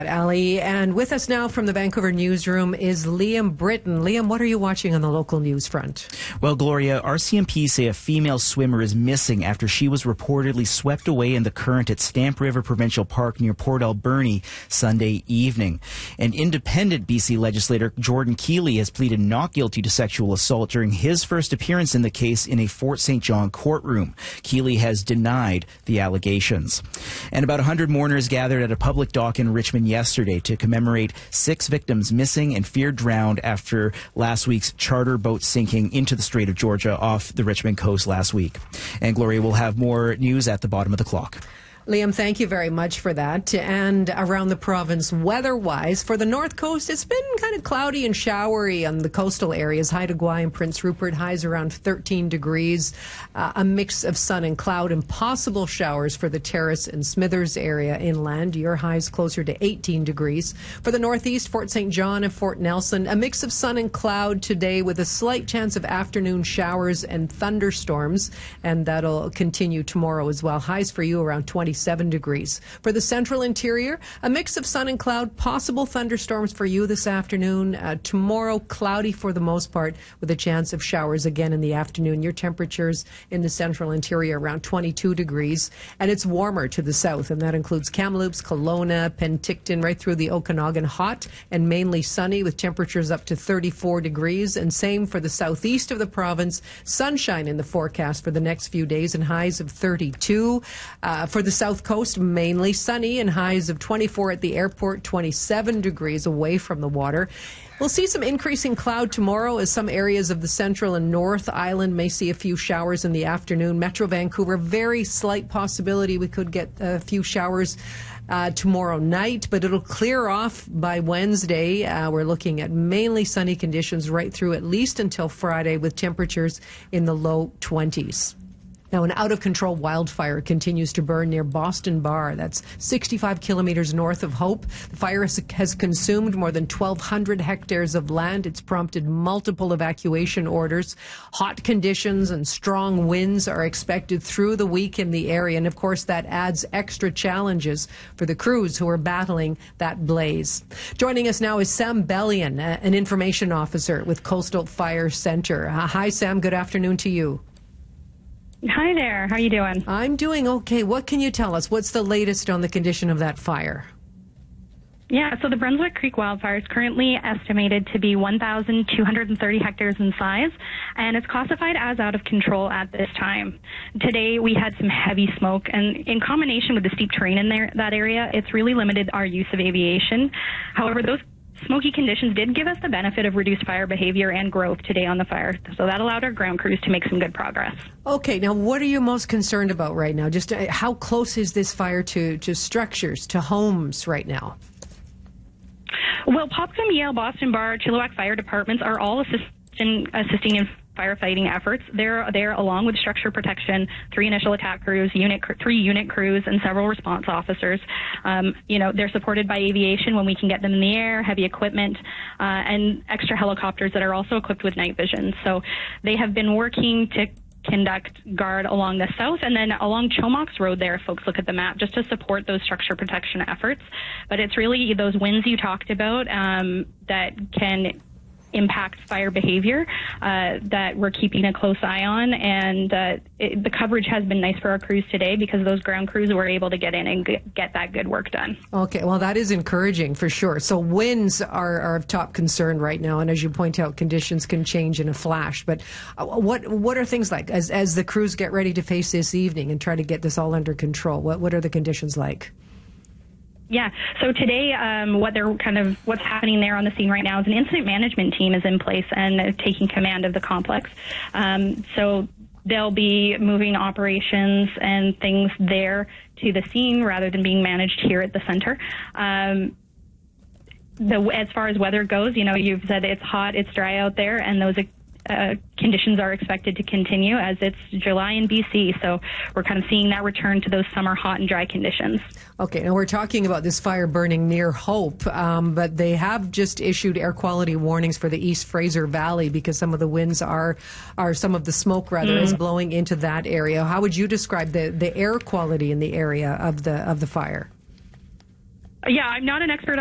Ali, and with us now from the Vancouver newsroom is Liam Britton. Liam, what are you watching on the local news front? Well, Gloria, RCMP say a female swimmer is missing after she was reportedly swept away in the current at Stamp River Provincial Park near Port Alberni Sunday evening. An independent BC legislator, Jordan Keeley, has pleaded not guilty to sexual assault during his first appearance in the case in a Fort St. John courtroom. Keeley has denied the allegations. And about 100 mourners gathered at a public dock in Richmond yesterday to commemorate 6 victims missing and feared drowned after last week's charter boat sinking into the Strait of Georgia off the Richmond coast last week. And Gloria will have more news at the bottom of the clock. Liam, thank you very much for that. And around the province, weather-wise, for the North Coast, it's been kind of cloudy and showery on the coastal areas. Haida Gwaii and Prince Rupert, highs around 13 degrees. A mix of sun and cloud and possible showers for the Terrace and Smithers area inland. Your highs closer to 18 degrees. For the Northeast, Fort St. John and Fort Nelson, a mix of sun and cloud today with a slight chance of afternoon showers and thunderstorms. And that'll continue tomorrow as well. Highs for you around 27 degrees. For the central interior, a mix of sun and cloud, possible thunderstorms for you this afternoon. Tomorrow, cloudy for the most part with a chance of showers again in the afternoon. Your temperatures in the central interior around 22 degrees, and it's warmer to the south, and that includes Kamloops, Kelowna, Penticton, right through the Okanagan, hot and mainly sunny with temperatures up to 34 degrees, and same for the southeast of the province. Sunshine in the forecast for the next few days and highs of 32. For the south coast, mainly sunny and highs of 24 at the airport, 27 degrees away from the water. We'll see some increasing cloud tomorrow as some areas of the central and north island may see a few showers in the afternoon. Metro Vancouver, very slight possibility we could get a few showers tomorrow night, but it'll clear off by Wednesday. We're looking at mainly sunny conditions right through at least until Friday with temperatures in the low 20s. Now, an out-of-control wildfire continues to burn near Boston Bar. That's 65 kilometers north of Hope. The fire has consumed more than 1,200 hectares of land. It's prompted multiple evacuation orders. Hot conditions and strong winds are expected through the week in the area. And, of course, that adds extra challenges for the crews who are battling that blaze. Joining us now is Sam Bellion, an information officer with Coastal Fire Center. Hi, Sam. Good afternoon to you. Hi there. How are you doing? I'm doing okay. What can you tell us? What's the latest on the condition of that fire? Yeah, so the Brunswick Creek wildfire is currently estimated to be 1,230 hectares in size, and it's classified as out of control at this time. Today, we had some heavy smoke, and in combination with the steep terrain in that area, it's really limited our use of aviation. However, those smoky conditions did give us the benefit of reduced fire behavior and growth today on the fire. So that allowed our ground crews to make some good progress. Okay, now what are you most concerned about right now? Just how close is this fire to structures, to homes right now? Well, Popcom, Yale, Boston Bar, Chilliwack Fire Departments are all assisting in firefighting efforts. They're there along with structure protection, 3 initial attack crews, 3 unit crews, and several response officers. They're supported by aviation when we can get them in the air, heavy equipment, and extra helicopters that are also equipped with night vision. So they have been working to conduct guard along the south and then along Chomox Road there, if folks look at the map, just to support those structure protection efforts. But it's really those winds you talked about that can impact fire behavior that we're keeping a close eye on, and the coverage has been nice for our crews today because those ground crews were able to get in and get that good work done. Okay, well, that is encouraging for sure. So winds are of top concern right now, and as you point out, conditions can change in a flash. But what are things like as the crews get ready to face this evening and try to get this all under control? What are the conditions like? Yeah. So today, what's happening there on the scene right now is an incident management team is in place and taking command of the complex. So they'll be moving operations and things there to the scene rather than being managed here at the center. As far as weather goes, you've said it's hot, it's dry out there, and those conditions are expected to continue as it's July in BC. So we're kind of seeing that return to those summer hot and dry conditions. Okay, now we're talking about this fire burning near Hope, but they have just issued air quality warnings for the East Fraser Valley because some of the winds are some of the smoke is blowing into that area. How would you describe the air quality in the area of the fire? Yeah, I'm not an expert